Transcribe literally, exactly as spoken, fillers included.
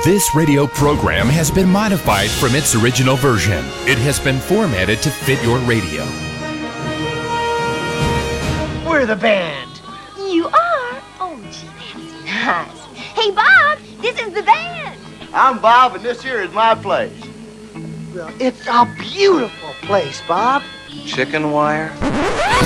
This radio program has been modified from its original version. It has been formatted to fit your radio. We're the band. You are? Oh, gee, that's nice. Hey, Bob, this is the band. I'm Bob, and this here is my place. Well, it's a beautiful place, Bob. Chicken wire?